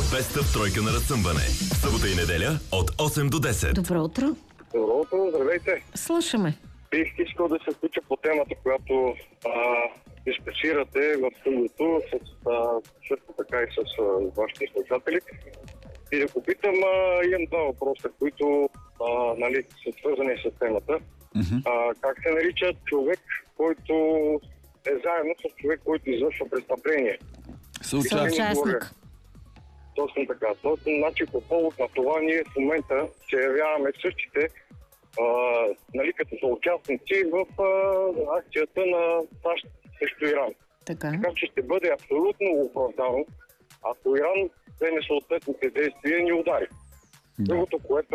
Беста тройка на разсъмване. Събота и неделя от 8 до 10. Добро утро. Добро утро, здравейте. Слушаме. Бих искал да се включа по темата, която дискусирате в студиото, също така и с вашите слушатели. И да попитам, имам два въпроса, които са свързани с темата. Как се нарича човек, който е заедно с човек, който извършва престъпление? Съучастник. Точно така. Точно, значи по повод на това ние в момента се явяваме същите като съучастници в акцията на САЩ срещу Иран. Така че ще бъде абсолютно оправдано, ако Иран вземе съответните действия ни удари. Другото, което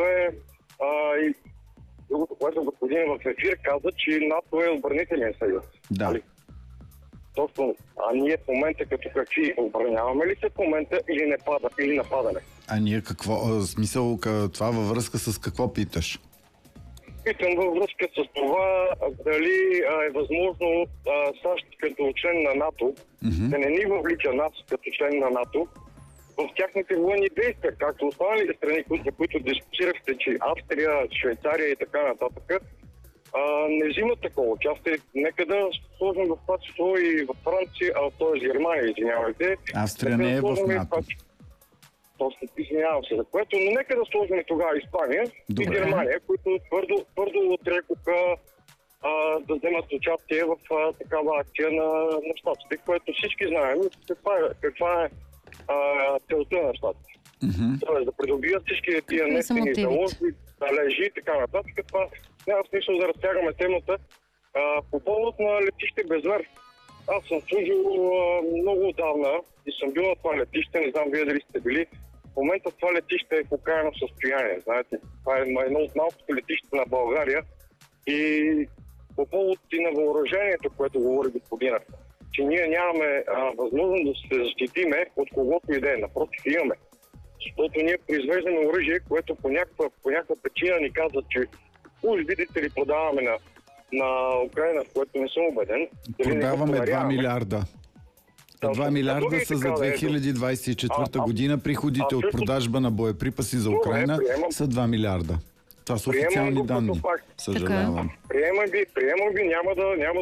господин в ефир каза, че НАТО е отбранителен съюз. Да. Точно. А ние в момента като какви отбраняваме ли се в момента или нападане? А ние какво? Смисъл, това във връзка с какво питаш? Питам във връзка с това дали е възможно САЩ като член на НАТО да не ни въвлича нас като член на НАТО в тяхните военни действия, както останалите страни, за които дискусирахте, че Австрия, Швейцария и така нататък не взимат такова участие. Нека да сложим в това число и в Франция, т.е. Германия, извинявайте. Австрия не е в НАТО. Точно, извинявам се за което, но нека да сложим тогава Испания и Германия, които твърдо отрекоха да вземат участие в такава акция на щатите, което всички знаем каква е целта на щатите. Тоест да придобият всички тия нефтини залози, залежи и така нататък. Това няма смисъл да разтягаме темата. По повод на летище Безмер. Аз съм служил много отдавна и съм бил на това летище, не знам вие дали сте били. В момента това летище е в окаяно състояние, знаете. Това е едно от малкото летище на България и по повод и на въоръжението, което говори господина, че ние нямаме възможност да се защитиме от когото и да е. Напротив, имаме. Защото ние произвеждаме оръжие, което по някаква причина ни казва, че уж видите ли продаваме на Украина, в което не съм убеден. Продаваме 2 милиарда. 2 милиарда са за 2024 година. Приходите от продажба на боеприпаси за Украина са 2 милиарда. Това са официални данни. Съжалявам. Приемам ви, няма